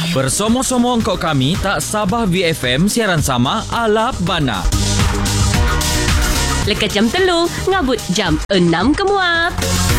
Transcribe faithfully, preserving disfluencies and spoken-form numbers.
Bersomong-somong kau kami tak Sabah V F M siaran sama ala bana. Lekat jam telu, ngabut jam enam ke muat.